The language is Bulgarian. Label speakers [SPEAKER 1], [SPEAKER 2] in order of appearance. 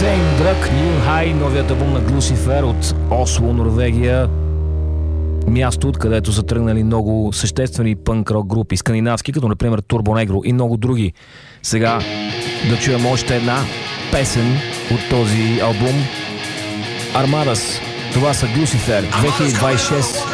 [SPEAKER 1] Insane Drug, New High, новият албум на Глусифер от Осло, Норвегия. Място, откъдето са тръгнали много съществени пънк-рок групи, скандинавски, като например Turbo Negro и много други. Сега да чуем още една песен от този албум. Armadas. Това са Глусифер 2026.